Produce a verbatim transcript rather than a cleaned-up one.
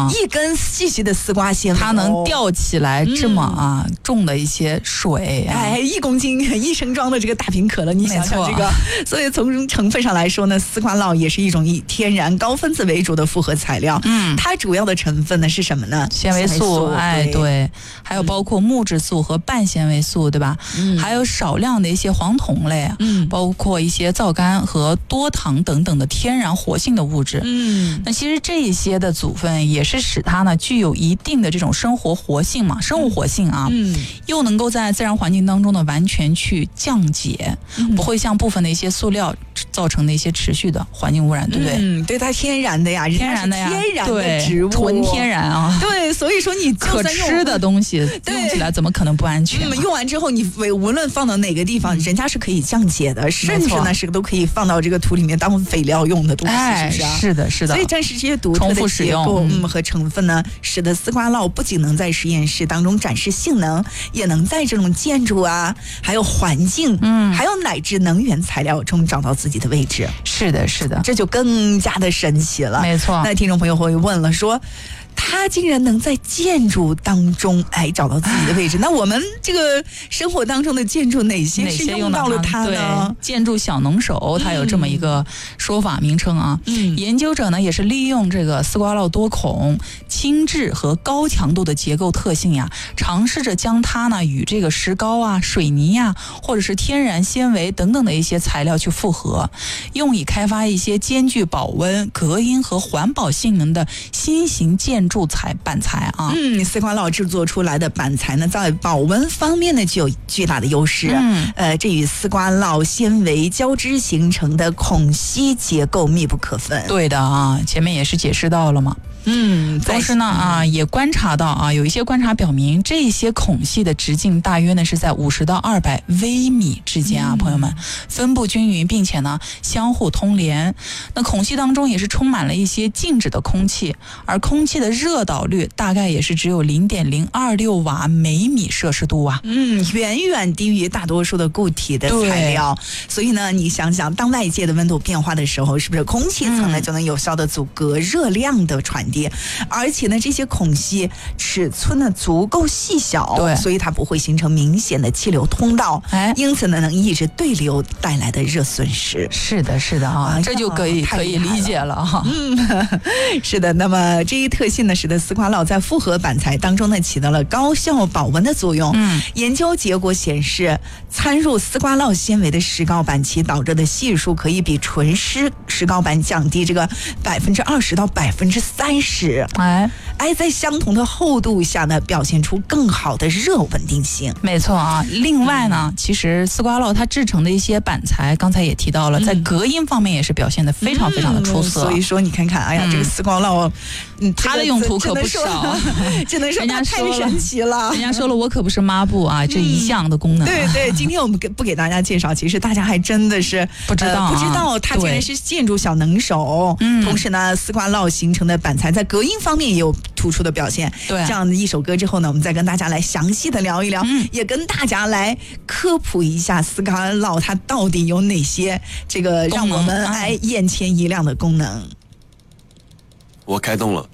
啊， 一根细细的丝瓜纤维， 它能吊起来这么啊、嗯、重的一些水、啊， 哎，一公斤一升装的这个大瓶可乐，你想想这个。所以从成分上来说呢，丝瓜酪也是一种以天然高分子为主的复合材料。嗯，它主要的成分呢是什么呢？ 纤维素，哎，对，还有包括木质素和半纤维素，对吧？嗯，还有少量的一些黄酮类，嗯，包括一些皂苷和多糖等等的天然活性的物质。嗯，那其实这一些的组分也是使它呢具有一定的这种生活活性嘛，生物活性啊，嗯，又能够在自然环境当中呢完全去降解，嗯、不会像部分的一些塑料造成的一些持续的环境污染，对不对？ 嗯，对，它天然的呀， 天然的呀， 天然的植物， 纯天然啊。 对，所以说你可吃的东西用起来怎么可能不安全、啊嗯？用完之后，你无论放到哪个地方，嗯、人家是可以降解的，甚至呢是都可以放到这个土里面当肥料用的东西， 哎、 是不是、啊？ 是的，是的。 所以正是这些独特的结构嗯和成分呢，使得丝瓜酪不仅能在实验室当中展示性能，也能在这种建筑啊，还有环境，嗯，还有乃至能源材料中找到自己的位置。 是的，是的， 这就更加的神奇了。 没错。 那听众朋友会问了，说他竟然能在建筑当中哎找到自己的位置，那我们这个生活当中的建筑哪些是用到了它呢？ 建筑小能手它有这么一个说法名称啊。嗯，研究者呢也是利用这个丝瓜酪多孔、轻质和高强度的结构特性呀，尝试着将它呢与这个石膏啊、水泥呀，或者是天然纤维等等的一些材料去复合，用以开发一些兼具保温、隔音和环保性能的新型建筑材板材啊。 嗯，丝瓜酪制作出来的板材呢，在保温方面呢就有巨大的优势。嗯，呃，这与丝瓜酪纤维交织形成的孔隙结构密不可分。 对的啊，前面也是解释到了嘛。嗯，同时呢啊，也观察到啊，有一些观察表明，这些孔隙的直径大约呢是在五十到二百微米之间啊，嗯、朋友们，分布均匀，并且呢相互通连。那孔隙当中也是充满了一些静止的空气，而空气的热导率大概也是只有零点零二六瓦每米摄氏度啊， 嗯，远远低于大多数的固体的材料。所以呢，你想想，当外界的温度变化的时候，是不是空气层呢、嗯、就能有效的阻隔热量的传递？而且呢，这些孔隙尺寸呢足够细小，对，所以它不会形成明显的气流通道，哎，因此呢能抑制对流带来的热损失。 是的，是的啊，这就可以可以理解了哈。 嗯，是的。那么这一特性呢，使得丝瓜酪在复合板材当中呢起到了高效保温的作用。嗯，研究结果显示，掺入丝瓜酪纤维的石膏板其导致的系数可以比纯石石膏板降低这个百分之二十到百分之三十。哎哎，在相同的厚度下呢，表现出更好的热稳定性。 没错啊。另外呢，嗯、其实丝瓜酪它制成的一些板材，刚才也提到了，在隔音方面也是表现得非常非常的出色。 嗯、所以说，你看看，哎呀，嗯、这个丝瓜酪， 嗯，它的用途可不少， 只能说它太神奇了。 人家说了，我可不是抹布啊，这一项的功能、啊。 对对，今天我们给不给大家介绍，其实大家还真的是不知道、啊呃， 不知道它竟然是建筑小能手。嗯，同时呢，丝瓜酪形成的板材在隔音方面也有突出的表现。对，这样的一首歌之后呢，我们再跟大家来详细的聊一聊，嗯、也跟大家来科普一下丝瓜酪它到底有哪些这个让我们哎眼前一亮的功能。 我开动了。